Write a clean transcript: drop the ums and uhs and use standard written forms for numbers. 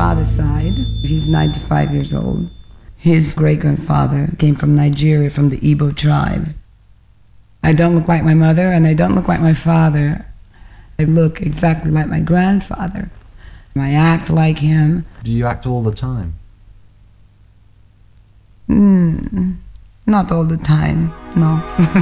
father's side, he's 95 years old. His great-grandfather came from Nigeria, from the Igbo tribe. I don't look like my mother, and I don't look like my father. I look exactly like my grandfather. I act like him. Do you act all the time? Not all the time, no.